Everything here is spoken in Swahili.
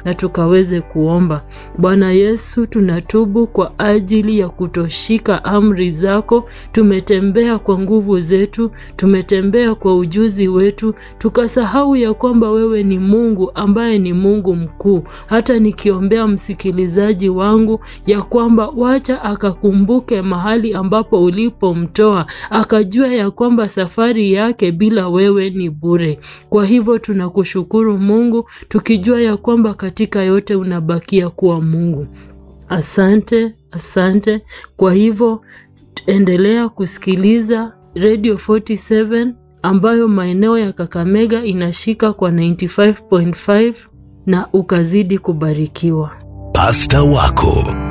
na tukaweze kuomba. Bwana Yesu, tunatubu kwa ajili ya kutoshika amri zako. Tumetembea kwa nguvu zetu, tumetembea kwa ujuzi wetu, tukasahau ya kwamba wewe ni Mungu ambaye ni Mungu mkuu. Hata nikiombea msikilizaji wangu ya kwamba wacha akakumbuke mahali ambapo ulipomtoa, akajua ya kwamba safari yake bila wewe ni bure. Kwa hivyo tunakushukuru Mungu, tukijua ya kwamba katika yote unabakia kuwa Mungu. Asante, asante. Kwa hivyo endelea kusikiliza Radio 47 ambayo maeneo ya Kakamega inashika kwa 95.5 na ukazidi kubarikiwa. Pasta wako